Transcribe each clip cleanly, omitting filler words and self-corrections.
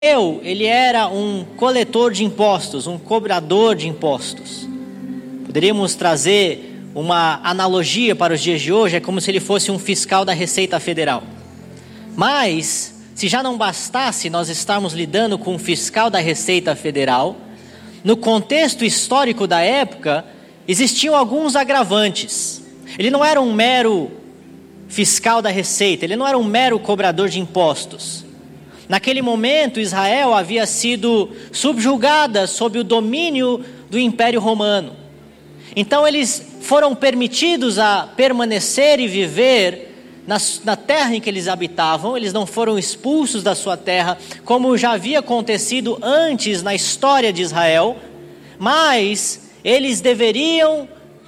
Ele era um coletor de impostos, um cobrador de impostos. Poderíamos trazer uma analogia para os dias de hoje, é como se ele fosse um fiscal da Receita Federal. Mas, se já não bastasse nós estarmos lidando com um fiscal da Receita Federal, no contexto histórico da época, existiam alguns agravantes. Ele não era um mero fiscal da Receita, ele não era um mero cobrador de impostos. Naquele momento, Israel havia sido subjugada sob o domínio do Império Romano. Então eles foram permitidos a permanecer e viver na terra em que eles habitavam. Eles não foram expulsos da sua terra, como já havia acontecido antes na história de Israel. Mas eles deveriam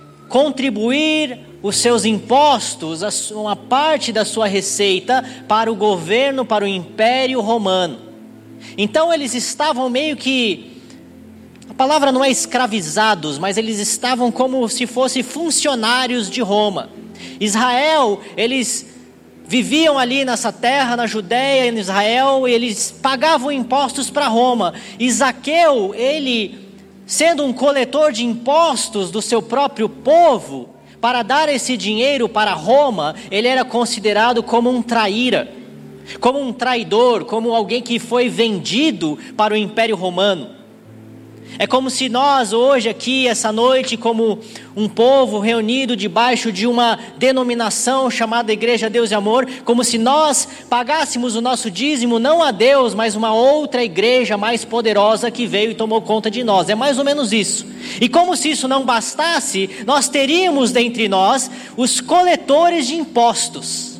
contribuir os seus impostos, uma parte da sua receita, para o governo, para o Império Romano. Então eles estavam meio que, a palavra não é escravizados, mas eles estavam como se fossem funcionários de Roma. Israel, eles viviam ali nessa terra, na Judéia, em Israel, e eles pagavam impostos para Roma. E Zaqueu, ele, sendo um coletor de impostos do seu próprio povo, para dar esse dinheiro para Roma, ele era considerado como um traíra, como um traidor, como alguém que foi vendido para o Império Romano. É como se nós hoje aqui, essa noite, como um povo reunido debaixo de uma denominação chamada Igreja Deus e Amor, como se nós pagássemos o nosso dízimo não a Deus, mas uma outra igreja mais poderosa que veio e tomou conta de nós. É mais ou menos isso. E como se isso não bastasse, nós teríamos dentre nós os coletores de impostos.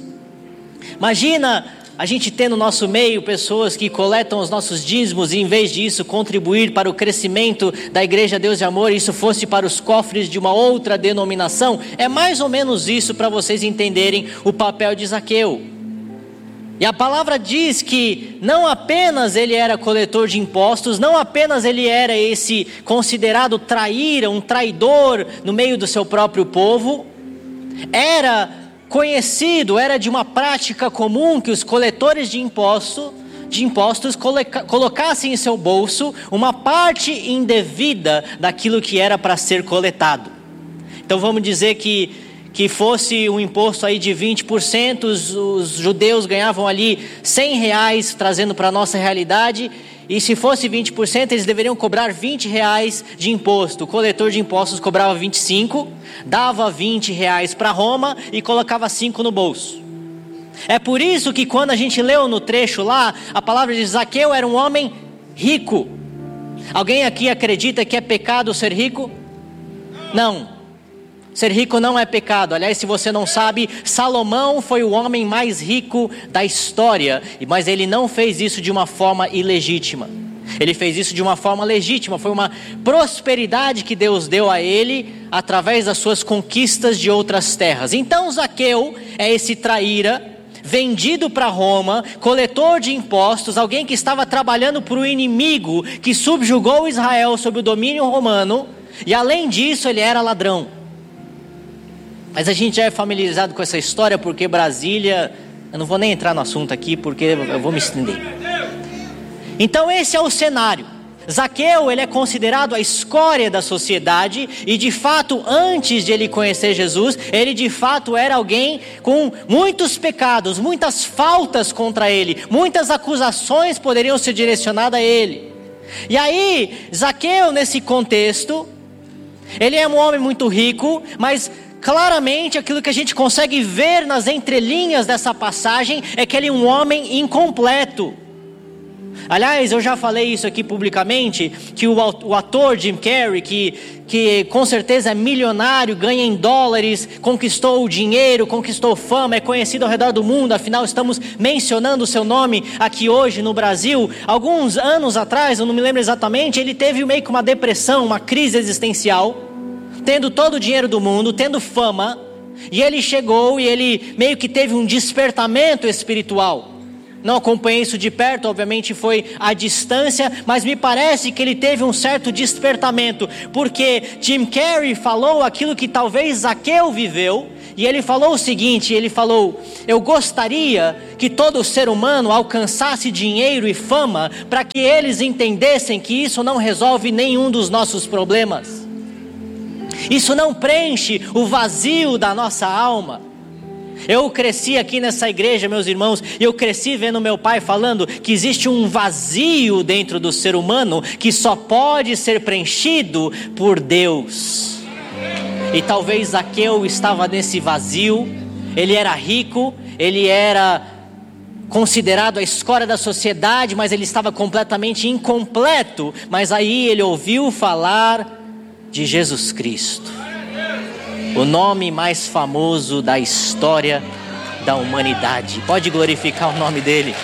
Imagina a gente ter no nosso meio pessoas que coletam os nossos dízimos e, em vez disso, contribuir para o crescimento da Igreja Deus de Amor, e isso fosse para os cofres de uma outra denominação. É mais ou menos isso, para vocês entenderem o papel de Zaqueu. E a palavra diz que não apenas ele era coletor de impostos, não apenas ele era esse considerado traíra, um traidor no meio do seu próprio povo, era conhecido, era de uma prática comum que os coletores de impostos colocassem em seu bolso uma parte indevida daquilo que era para ser coletado. Então vamos dizer que fosse um imposto aí de 20%, os judeus ganhavam ali R$100, trazendo para a nossa realidade, e se fosse 20%, eles deveriam cobrar R$20 de imposto. O coletor de impostos cobrava 25, dava R$20 para Roma e colocava 5 no bolso. É por isso que quando a gente leu no trecho lá, a palavra de Zaqueu era um homem rico. Alguém aqui acredita que é pecado ser rico? Não. Ser rico não é pecado. Aliás, se você não sabe, Salomão foi o homem mais rico da história, mas ele não fez isso de uma forma ilegítima. Ele fez isso de uma forma legítima. Foi uma prosperidade que Deus deu a ele através das suas conquistas de outras terras. Então Zaqueu é esse traíra, vendido para Roma, coletor de impostos, alguém que estava trabalhando para o inimigo que subjugou Israel sob o domínio romano, e além disso ele era ladrão. Mas a gente já é familiarizado com essa história, porque Brasília, eu não vou nem entrar no assunto aqui, porque eu vou me estender. Então esse é o cenário. Zaqueu, ele é considerado a escória da sociedade, e de fato, antes de ele conhecer Jesus, ele de fato era alguém com muitos pecados, muitas faltas contra ele, muitas acusações poderiam ser direcionadas a ele. E aí, Zaqueu, nesse contexto, ele é um homem muito rico, mas claramente aquilo que a gente consegue ver nas entrelinhas dessa passagem é que ele é um homem incompleto. Aliás, eu já falei isso aqui publicamente, que o ator Jim Carrey, que com certeza é milionário, ganha em dólares, conquistou o dinheiro, conquistou fama, é conhecido ao redor do mundo, afinal estamos mencionando o seu nome aqui hoje no Brasil. Alguns anos atrás, eu não me lembro exatamente, ele teve meio que uma depressão, uma crise existencial, tendo todo o dinheiro do mundo, tendo fama, e ele chegou e ele meio que teve um despertamento espiritual. não acompanhei isso de perto, obviamente foi à distância, mas me parece que ele teve um certo despertamento, porque Jim Carrey falou aquilo que talvez Zaqueu viveu, e ele falou o seguinte, ele falou: eu gostaria que todo ser humano alcançasse dinheiro e fama, para que eles entendessem que isso não resolve nenhum dos nossos problemas, isso não preenche o vazio da nossa alma. Eu cresci aqui nessa igreja, meus irmãos, e eu cresci vendo meu pai falando que existe um vazio dentro do ser humano que só pode ser preenchido por Deus. E talvez Zaqueu estava nesse vazio. Ele era rico, ele era considerado a escória da sociedade, mas ele estava completamente incompleto. Mas aí ele ouviu falar de Jesus Cristo, o nome mais famoso da história da humanidade. Pode glorificar o nome dele.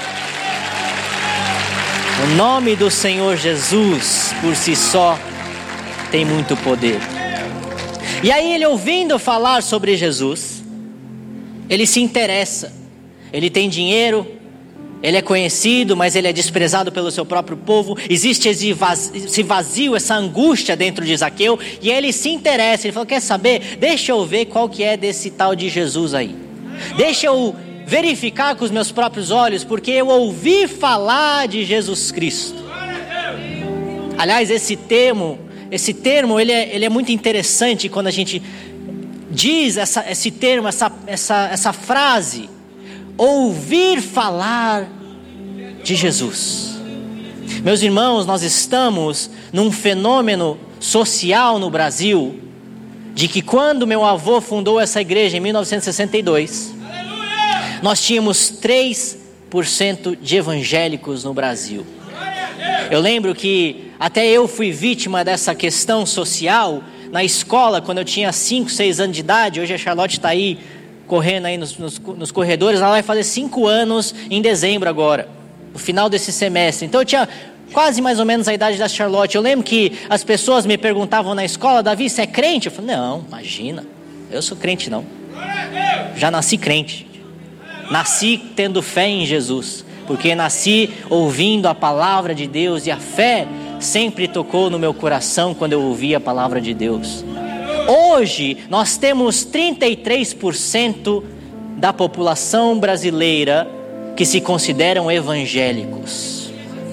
O nome do Senhor Jesus, por si só, tem muito poder. E aí ele, ouvindo falar sobre Jesus, ele se interessa. Ele tem dinheiro, ele é conhecido, mas ele é desprezado pelo seu próprio povo. Existe esse vazio, essa angústia dentro de Zaqueu, e ele se interessa. Ele falou: quer saber? Deixa eu ver qual que é desse tal de Jesus aí. Deixa eu verificar com os meus próprios olhos, porque eu ouvi falar de Jesus Cristo. Aliás, esse termo ele é muito interessante quando a gente diz esse termo, essa frase: ouvir falar de Jesus. Meus irmãos, nós estamos num fenômeno social no Brasil, de que quando meu avô fundou essa igreja em 1962, nós tínhamos 3% de evangélicos no Brasil. Eu lembro que até eu fui vítima dessa questão social na escola, quando eu tinha 5, 6 anos de idade. Hoje a Charlotte está aí, correndo aí nos corredores. Ela vai fazer 5 anos em dezembro agora, no final desse semestre. Então eu tinha quase mais ou menos a idade da Charlotte. Eu lembro que as pessoas me perguntavam na escola: Davi, você é crente? Eu falei: não, imagina, eu sou crente não. Já nasci crente. Nasci tendo fé em Jesus, porque nasci ouvindo a palavra de Deus, e a fé sempre tocou no meu coração quando eu ouvi a palavra de Deus. Hoje nós temos 33% da população brasileira que se consideram evangélicos.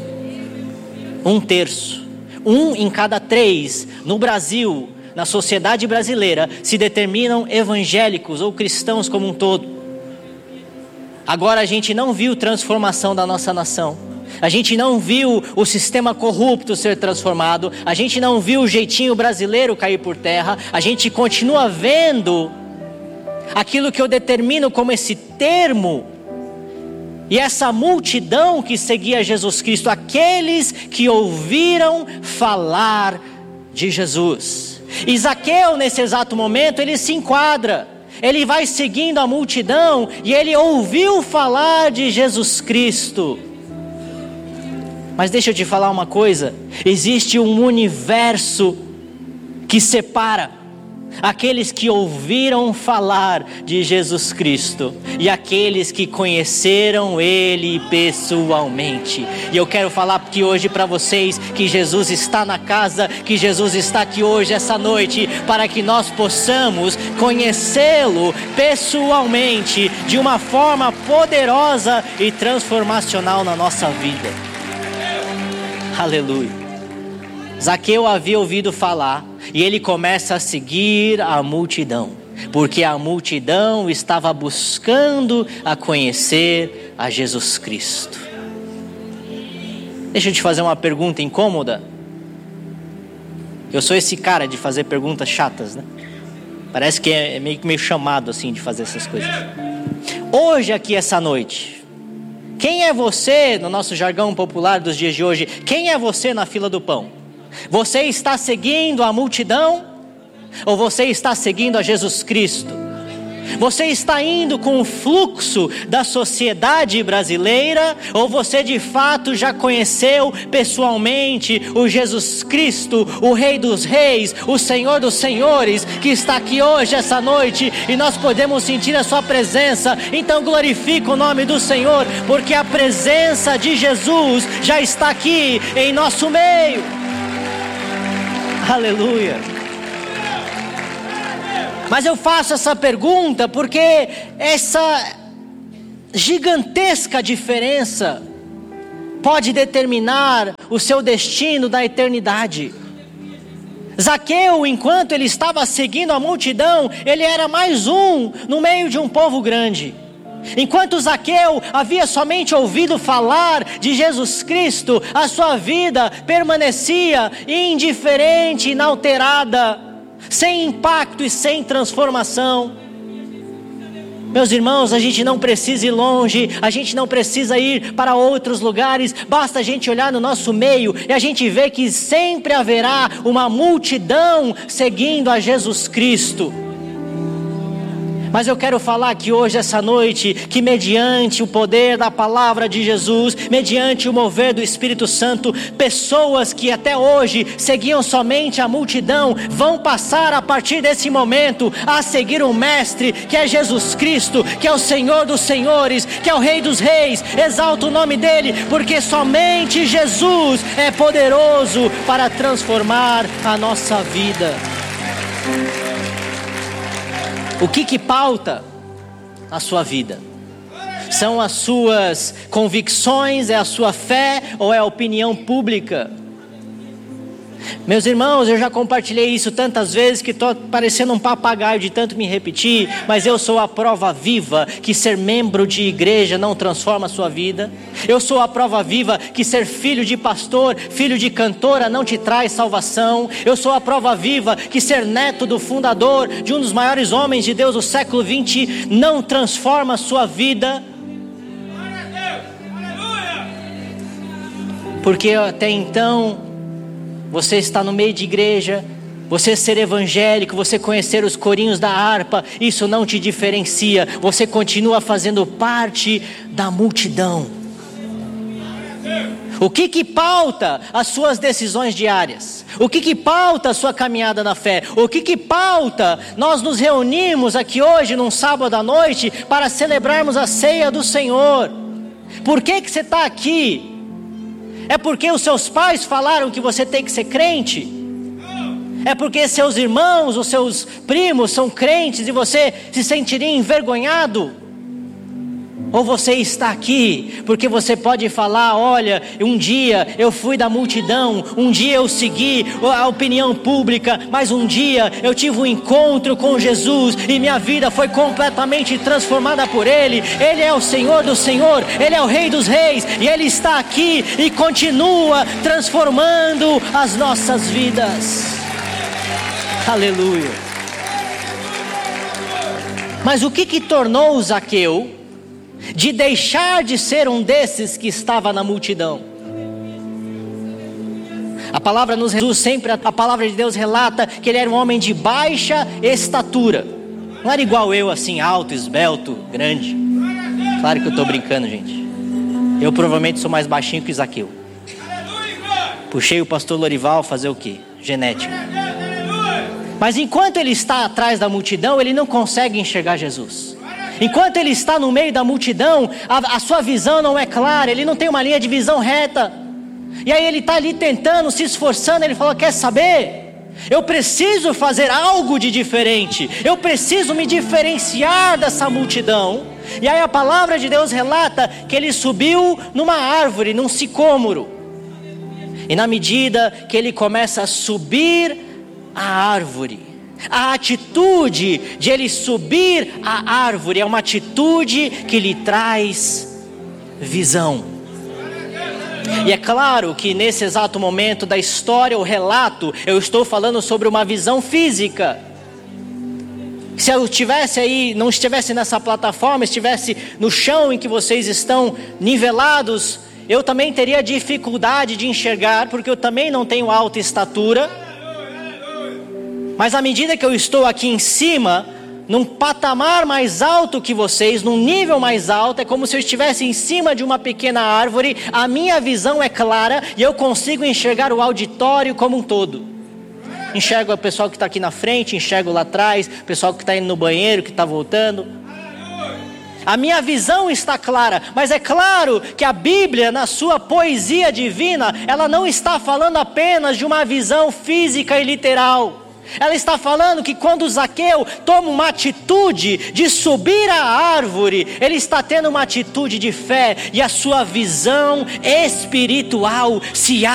1/3, 1 em cada 3 no Brasil, na sociedade brasileira, se determinam evangélicos ou cristãos como um todo. Agora, a gente não viu transformação da nossa nação. A gente não viu o sistema corrupto ser transformado. A gente não viu o jeitinho brasileiro cair por terra. A gente continua vendo aquilo que eu determino como esse termo, e essa multidão que seguia Jesus Cristo, aqueles que ouviram falar de Jesus. E Zaqueu, nesse exato momento, ele se enquadra. Ele vai seguindo a multidão, e ele ouviu falar de Jesus Cristo. Mas deixa eu te falar uma coisa: existe um universo que separa aqueles que ouviram falar de Jesus Cristo e aqueles que conheceram Ele pessoalmente. E eu quero falar aqui hoje para vocês que Jesus está na casa, que Jesus está aqui hoje, essa noite, para que nós possamos conhecê-lo pessoalmente, de uma forma poderosa e transformacional na nossa vida. Aleluia. Zaqueu havia ouvido falar, e ele começa a seguir a multidão, porque a multidão estava buscando a conhecer a Jesus Cristo. Deixa eu te fazer uma pergunta incômoda. Eu sou esse cara de fazer perguntas chatas, né? Parece que é meio chamado assim de fazer essas coisas. Hoje aqui, essa noite, quem é você, no nosso jargão popular dos dias de hoje, quem é você na fila do pão? Você está seguindo a multidão, ou você está seguindo a Jesus Cristo? Você está indo com o fluxo da sociedade brasileira, ou você de fato já conheceu pessoalmente o Jesus Cristo, o Rei dos Reis, o Senhor dos Senhores, que está aqui hoje, essa noite, e nós podemos sentir a sua presença? Então glorifica o nome do Senhor, porque a presença de Jesus já está aqui em nosso meio. Aleluia. Mas eu faço essa pergunta porque essa gigantesca diferença pode determinar o seu destino da eternidade. Zaqueu, enquanto ele estava seguindo a multidão, ele era mais um no meio de um povo grande. Enquanto Zaqueu havia somente ouvido falar de Jesus Cristo, a sua vida permanecia indiferente, inalterada, sem impacto e sem transformação. Meus irmãos, a gente não precisa ir longe, a gente não precisa ir para outros lugares, basta a gente olhar no nosso meio e a gente vê que sempre haverá uma multidão seguindo a Jesus Cristo. Mas eu quero falar aqui hoje, essa noite, que mediante o poder da palavra de Jesus, mediante o mover do Espírito Santo, pessoas que até hoje seguiam somente a multidão, vão passar a partir desse momento a seguir o Mestre, que é Jesus Cristo, que é o Senhor dos Senhores, que é o Rei dos Reis. Exalta o nome dEle, porque somente Jesus é poderoso para transformar a nossa vida. O que pauta a sua vida? São as suas convicções, é a sua fé ou é a opinião pública? Meus irmãos, eu já compartilhei isso tantas vezes que estou parecendo um papagaio de tanto me repetir, mas eu sou a prova viva que ser membro de igreja não transforma a sua vida. Eu sou a prova viva que ser filho de pastor, filho de cantora não te traz salvação. Eu sou a prova viva que ser neto do fundador de um dos maiores homens de Deus do século 20 não transforma a sua vida. Porque até então você está no meio de igreja, você ser evangélico, você conhecer os corinhos da harpa, isso não te diferencia, você continua fazendo parte da multidão. O que pauta as suas decisões diárias? O que pauta a sua caminhada na fé? O que pauta nós nos reunimos aqui hoje, num sábado à noite, para celebrarmos a ceia do Senhor? Por que você está aqui? É porque os seus pais falaram que você tem que ser crente? É porque seus irmãos, os seus primos são crentes e você se sentiria envergonhado? Ou você está aqui porque você pode falar: olha, um dia eu fui da multidão, um dia eu segui a opinião pública, mas um dia eu tive um encontro com Jesus e minha vida foi completamente transformada por Ele. Ele é o Senhor do Senhor, Ele é o Rei dos Reis, e Ele está aqui e continua transformando as nossas vidas. Aleluia. Mas o que tornou Zaqueu de deixar de ser um desses que estava na multidão? A palavra nos reduz sempre, a palavra de Deus relata que ele era um homem de baixa estatura. Não era igual eu, assim, alto, esbelto, grande. Claro que eu estou brincando, gente. Eu provavelmente sou mais baixinho que Zaqueu. Puxei o pastor Lorival fazer o quê? Genética. Mas enquanto ele está atrás da multidão, ele não consegue enxergar Jesus. Enquanto ele está no meio da multidão, a sua visão não é clara, ele não tem uma linha de visão reta. E aí ele está ali tentando, se esforçando, ele fala: quer saber? Eu preciso fazer algo de diferente, eu preciso me diferenciar dessa multidão. E aí a palavra de Deus relata que ele subiu numa árvore, num sicômoro. E na medida que ele começa a subir a árvore, a atitude de ele subir a árvore é uma atitude que lhe traz visão. E é claro que nesse exato momento da história, o relato, eu estou falando sobre uma visão física. Se eu estivesse aí, não estivesse nessa plataforma, estivesse no chão em que vocês estão nivelados, eu também teria dificuldade de enxergar, porque eu também não tenho alta estatura. Mas à medida que eu estou aqui em cima, num patamar mais alto que vocês, num nível mais alto. É como se eu estivesse em cima de uma pequena árvore. A minha visão é clara e eu consigo enxergar o auditório como um todo. Enxergo o pessoal que está aqui na frente, enxergo lá atrás, o pessoal que está indo no banheiro, que está voltando. A minha visão está clara, mas é claro que a Bíblia, na sua poesia divina, ela não está falando apenas de uma visão física e literal. Ela está falando que quando Zaqueu toma uma atitude de subir a árvore, ele está tendo uma atitude de fé, e a sua visão espiritual se